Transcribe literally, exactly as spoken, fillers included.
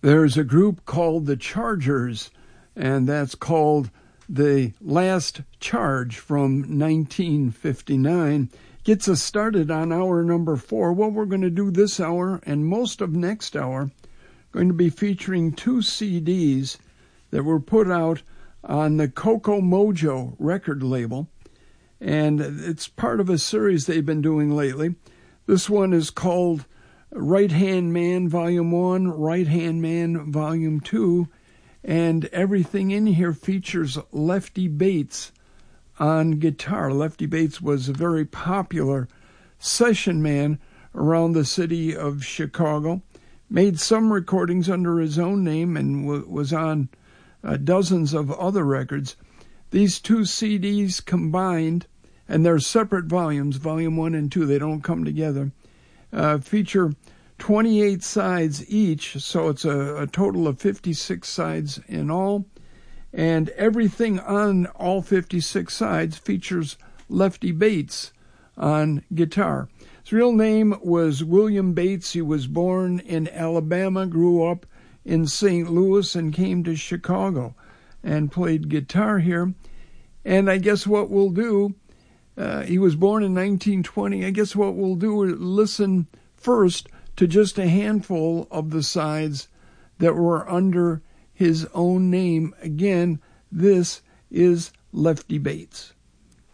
There's a group called the Chargers, and that's called The Last Charge from nineteen fifty-nine. Gets us started on hour number four. What we're going to do this hour and most of next hour, going to be featuring two C Ds that were put out on the Coco Mojo record label, and it's part of a series they've been doing lately. This one is called Right Hand Man Volume one, Right Hand Man Volume two, and everything in here features Lefty Bates on guitar. Lefty Bates was a very popular session man around the city of Chicago, made some recordings under his own name and w- was on uh, dozens of other records. These two C Ds combined, and they're separate volumes, Volume one and two, they don't come together, uh, feature twenty-eight sides each, so it's a, a total of fifty-six sides in all, and everything on all fifty-six sides features Lefty Bates on guitar. His real name was William Bates. He was born in Alabama, grew up in Saint Louis, and came to Chicago and played guitar here. And I guess what we'll do, uh, he was born in nineteen twenty, I guess what we'll do is listen first to just a handful of the sides that were under his own name. Again, this is Lefty Bates.